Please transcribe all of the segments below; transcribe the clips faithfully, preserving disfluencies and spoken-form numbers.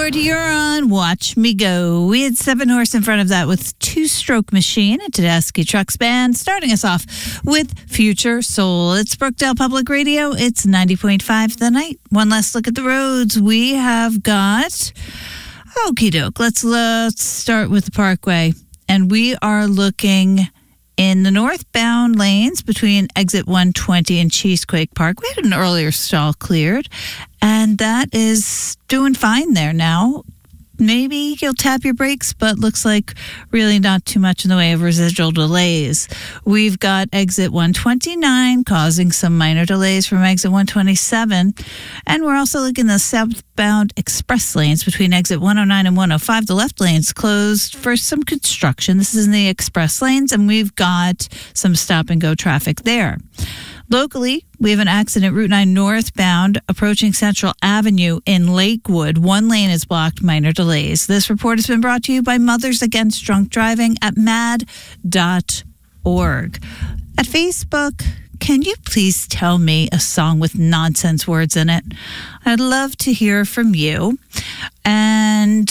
Lord Huron, Watch Me Go. We had Seven Horse in front of that with Two Stroke Machine, a Tedeschi Trucks Band, starting us off with Future Soul. It's Brookdale Public Radio. It's ninety point five The Night. One last look at the roads. We have got, okie doke, let's, let's start with the Parkway. And we are looking in the northbound lanes between exit one twenty and Cheesequake Park. We had an earlier stall cleared, and that is doing fine there now. Maybe you'll tap your brakes, but looks like really not too much in the way of residual delays. We've got exit one twenty-nine causing some minor delays from exit one twenty-seven. And we're also looking at the southbound express lanes between exit one oh nine and one oh five. The left lane's closed for some construction. This is in the express lanes, and we've got some stop and go traffic there. Locally, we have an accident Route nine northbound approaching Central Avenue in Lakewood. One lane is blocked, minor delays. This report has been brought to you by Mothers Against Drunk Driving at mad dot org. At Facebook, can you please tell me a song with nonsense words in it? I'd love to hear from you. And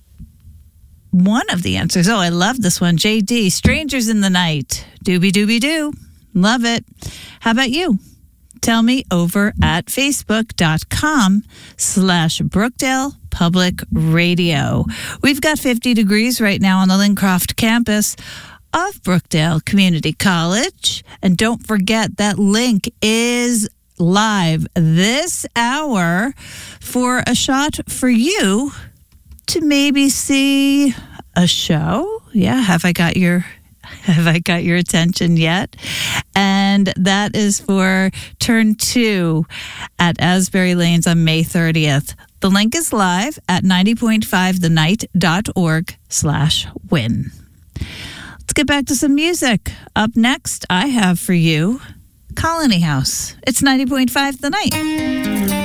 one of the answers, oh, I love this one. J D, Strangers in the Night. Doobie doobie doo. Love it. How about you? Tell me over at facebook.com slash Brookdale Public Radio. We've got fifty degrees right now on the Lincroft campus of Brookdale Community College. And don't forget that link is live this hour for a shot for you to maybe see a show. Yeah, have I got your... Have I got your attention yet? And that is for Turn two at Asbury Lanes on May thirtieth. The link is live at ninety point five the night dot org slash win. Let's get back to some music. Up next, I have for you Colony House. It's ninety point five The Night.